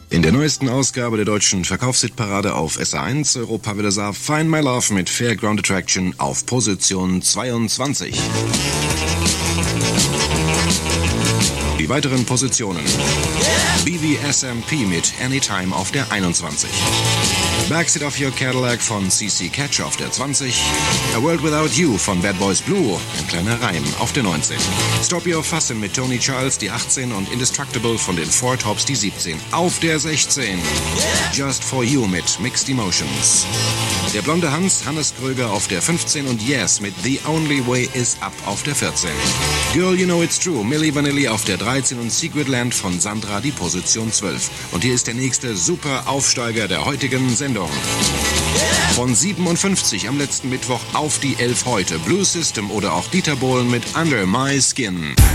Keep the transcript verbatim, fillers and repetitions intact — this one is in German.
In der neuesten Ausgabe der deutschen Verkaufshitparade auf S A eins, Europa Welle sah Find My Love mit Fairground Attraction auf Position zweiundzwanzig. Die weiteren Positionen: B V S M P mit Anytime auf der einundzwanzig. Backseat of Your Cadillac von C C Catch auf der zwanzig. A World Without You von Bad Boys Blue, ein kleiner Reim, auf der neunzehn. Stop Your Fussin' mit Tony Charles die achtzehn und Indestructible von den Four Tops die siebzehn. Auf der sechzehn. Just For You mit Mixed Emotions. Der blonde Hans, Hannes Kröger auf der fünfzehn und Yes mit The Only Way Is Up auf der vierzehn. Girl You Know It's True, Milli Vanilli auf der dreizehn und Secret Land von Sandra die Position zwölf. Und hier ist der nächste super Aufsteiger der heutigen Sendung. Von siebenundfünfzig am letzten Mittwoch auf die elf heute. Blue System oder auch Dieter Bohlen mit Under My Skin.